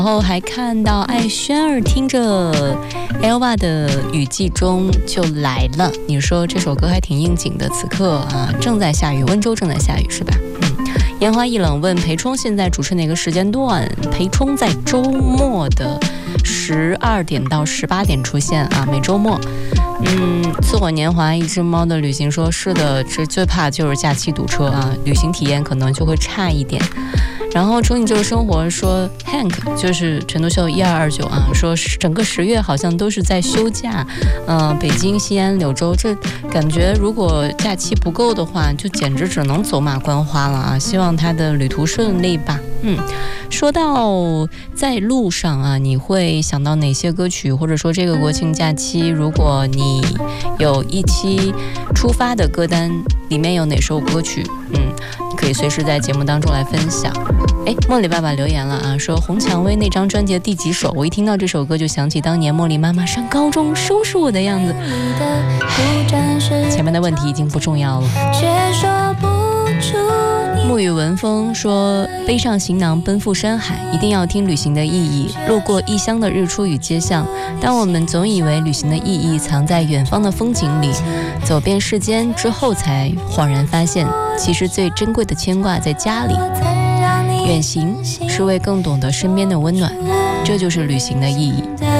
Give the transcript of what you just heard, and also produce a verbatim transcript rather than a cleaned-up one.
然后还看到艾轩儿听着 Elva 的雨季中就来了，你说这首歌还挺应景的，此刻啊正在下雨，温州正在下雨是吧？嗯，烟花易冷问裴冲现在主持哪个时间段？裴冲在周末的十二点到十八点出现啊，每周末。嗯，似火年华一只猫的旅行说是的，这最怕就是假期堵车啊，旅行体验可能就会差一点。然后从你这个生活说 Hank 就是陈独秀一二二九啊，说整个十月好像都是在休假，呃，北京、西安、柳州，这感觉如果假期不够的话，就简直只能走马观花了啊！希望他的旅途顺利吧。嗯，说到在路上啊，你会想到哪些歌曲？或者说这个国庆假期，如果你有一期出发的歌单，里面有哪首歌曲？嗯，可以随时在节目当中来分享。哎，茉莉爸爸留言了啊，说洪蔷薇那张专辑的第几首？我一听到这首歌就想起当年茉莉妈妈上高中收拾我的样子。前面的问题已经不重要了。沐雨文风说，背上行囊奔赴山海，一定要听旅行的意义。路过异乡的日出与街巷，但我们总以为旅行的意义藏在远方的风景里，走遍世间之后才恍然发现，其实最珍贵的牵挂在家里。远行是为更懂得身边的温暖，这就是旅行的意义。